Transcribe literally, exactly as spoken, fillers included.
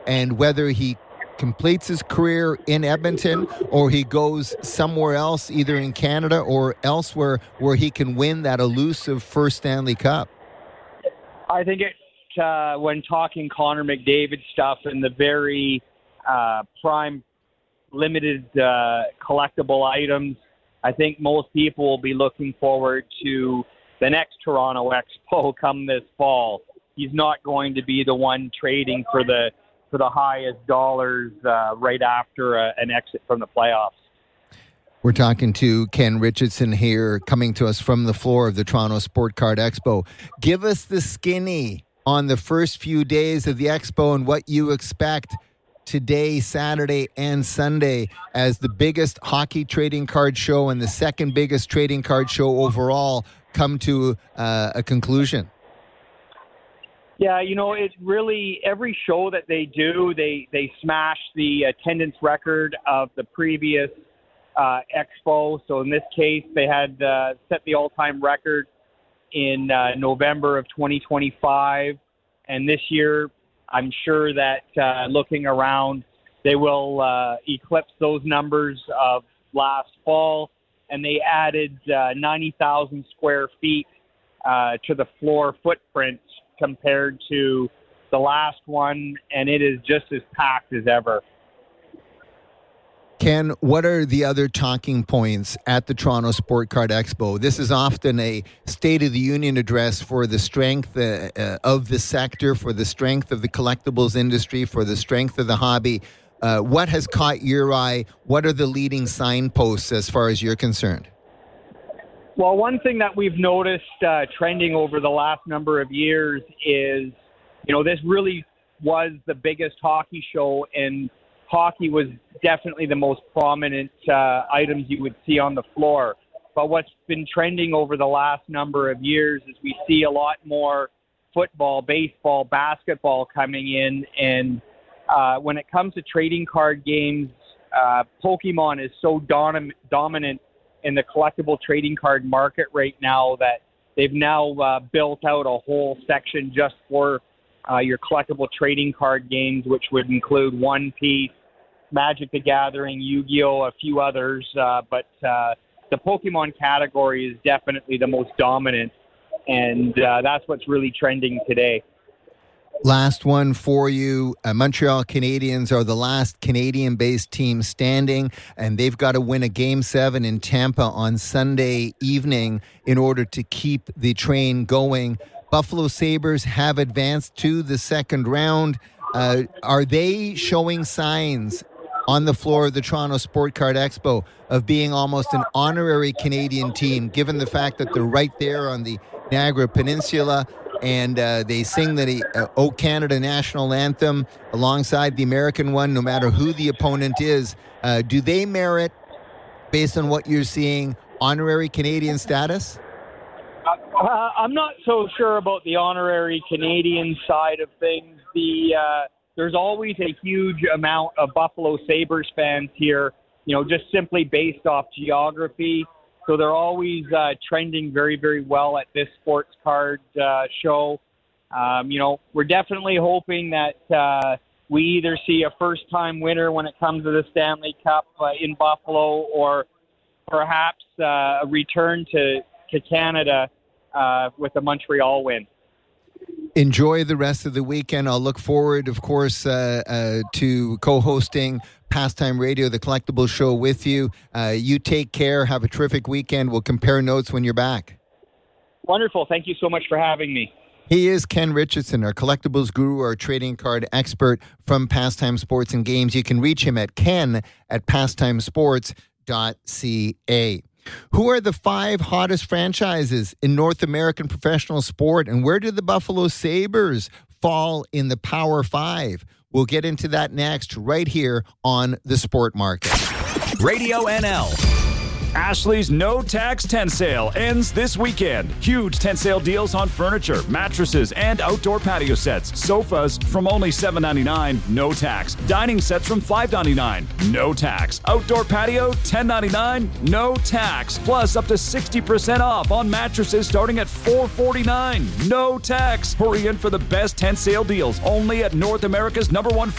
and whether he completes his career in Edmonton or he goes somewhere else, either in Canada or elsewhere, where he can win that elusive first Stanley Cup? I think it, uh, when talking Connor McDavid stuff and the very uh, prime limited uh, collectible items, I think most people will be looking forward to the next Toronto Expo come this fall. He's not going to be the one trading for the for the highest dollars uh, right after a, an exit from the playoffs. We're talking to Ken Richardson here, coming to us from the floor of the Toronto Sport Card Expo. Give us the skinny on the first few days of the Expo and what you expect today, Saturday, and Sunday as the biggest hockey trading card show and the second biggest trading card show overall come to uh, a conclusion. Yeah, you know, it really, every show that they do, they, they smash the attendance record of the previous uh, Expo. So in this case, they had uh, set the all-time record in uh, November of twenty twenty-five. And this year, I'm sure that uh, looking around, they will uh, eclipse those numbers of last fall. And they added uh, ninety thousand square feet uh, to the floor footprint compared to the last one, and it is just as packed as ever. Ken, what are the other talking points at the Toronto Sport Card Expo? This is often a State of the Union address for the strength uh, uh, of the sector, for the strength of the collectibles industry, for the strength of the hobby. Uh, what has caught your eye? What are the leading signposts as far as you're concerned? Well, one thing that we've noticed uh, trending over the last number of years is, you know, this really was the biggest hockey show, and hockey was definitely the most prominent uh, items you would see on the floor. But what's been trending over the last number of years is we see a lot more football, baseball, basketball coming in. And uh, when it comes to trading card games, uh, Pokemon is so dom- dominant in the collectible trading card market right now that they've now uh, built out a whole section just for uh, your collectible trading card games, which would include One Piece, Magic the Gathering, Yu-Gi-Oh!, a few others. Uh, but uh, the Pokemon category is definitely the most dominant, and uh, that's what's really trending today. Last one for you. Uh, Montreal Canadiens are the last Canadian-based team standing, and they've got to win a Game seven in Tampa on Sunday evening in order to keep the train going. Buffalo Sabres have advanced to the second round. Uh, are they showing signs on the floor of the Toronto Sport Card Expo of being almost an honorary Canadian team, given the fact that they're right there on the Niagara Peninsula, and uh, they sing the uh, O Canada national anthem alongside the American one, no matter who the opponent is? Uh, do they merit, based on what you're seeing, honorary Canadian status? Uh, I'm not so sure about the honorary Canadian side of things. The uh, there's always a huge amount of Buffalo Sabres fans here, you know, just simply based off geography. So they're always uh, trending very, very well at this sports card uh, show. Um, you know, we're definitely hoping that uh, we either see a first-time winner when it comes to the Stanley Cup uh, in Buffalo, or perhaps uh, a return to, to Canada uh, with a Montreal win. Enjoy the rest of the weekend. I'll look forward, of course, uh, uh, to co-hosting Pastime Radio, the Collectibles Show, with you. Uh, you take care. Have a terrific weekend. We'll compare notes when you're back. Wonderful. Thank you so much for having me. He is Ken Richardson, our collectibles guru, our trading card expert from Pastime Sports and Games. You can reach him at ken at pastimesports dot c a. Who are the five hottest franchises in North American professional sport, and where do the Buffalo Sabres fall in the Power Five? We'll get into that next, right here on The Sport Market. Radio N L. Ashley's No Tax tent sale ends this weekend. Huge tent sale deals on furniture, mattresses, and outdoor patio sets. Sofas from only seven ninety-nine, no tax. Dining sets from five ninety-nine, no tax. Outdoor patio, ten ninety-nine, no tax. Plus up to sixty percent off on mattresses starting at four forty-nine, no tax. Hurry in for the best tent sale deals only at North America's number one